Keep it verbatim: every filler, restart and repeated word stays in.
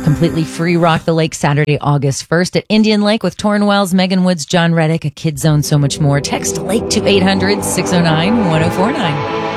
Completely free Rock the Lake Saturday, August first at Indian Lake with Torrin Wells, Megan Woods, John Reddick, a Kid Zone, so much more. Text Lake to eight hundred, six oh nine, one oh four nine.